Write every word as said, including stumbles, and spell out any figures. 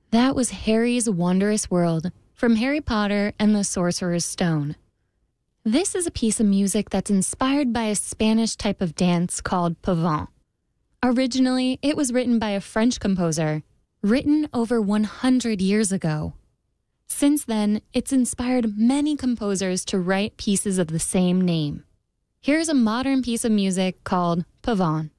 That was Harry's Wondrous World from Harry Potter and the Sorcerer's Stone. This is a piece of music that's inspired by a Spanish type of dance called pavane. Originally, it was written by a French composer, written over one hundred years ago. Since then, it's inspired many composers to write pieces of the same name. Here's a modern piece of music called Pavane.